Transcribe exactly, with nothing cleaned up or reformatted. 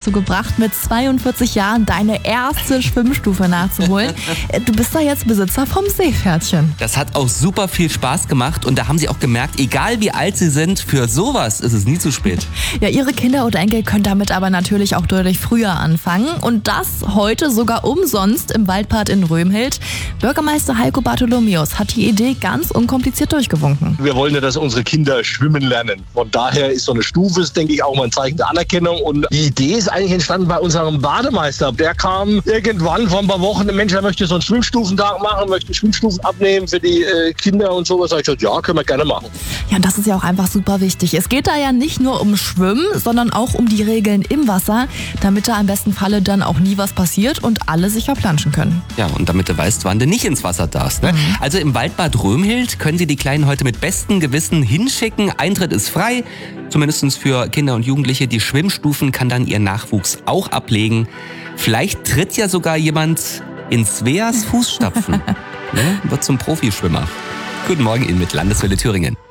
dazu gebracht, mit zweiundvierzig Jahren deine erste Schwimmstufe nachzuholen. Du bist da jetzt Besitzer vom Seepferdchen. Das hat auch super viel Spaß gemacht und da haben sie auch gemerkt, egal wie alt sie sind, für sowas ist es nie zu spät. Ja, ihre Kinder oder Enkel können damit aber natürlich auch deutlich früher anfangen und das heute sogar umsonst im Waldbad in Römhild. Bürgermeister Heiko Bartholomäus hat die Idee ganz unkompliziert durchgewunken. Wir wollen ja, dass unsere Kinder schwimmen lernen. Von daher ist so eine Stufe, denke ich, auch mal ein Zeichen der Anerkennung. Und die Idee ist eigentlich entstanden bei unserem Bademeister. Der kam irgendwann vor ein paar Wochen, der Mensch, der möchte so einen Schwimmstufentag machen, möchte Schwimmstufen abnehmen für die äh, Kinder und sowas. Da habe ich gesagt, ja, können wir gerne machen. Ja, und das ist ja auch einfach super wichtig. Es geht da ja nicht nur um Schwimmen, sondern auch um die Regeln im Wasser, damit da im besten Falle dann auch nie was passiert und alle sich verplanschen können. Ja, und damit du weißt, wann du nicht ins Wasser darfst. Ne? Mhm. Also im Waldbad Römhild können Sie die Kleinen heute mit bestem Gewissen hinschicken. Eintritt ist frei, zumindest für Kinder und Jugendliche. Die Schwimmstufen kann dann ihr Nachwuchs auch ablegen. Vielleicht tritt ja sogar jemand in Sveas Fußstapfen. Ne? Wird zum Profischwimmer. Guten Morgen Ihnen mit Landeswelle Thüringen.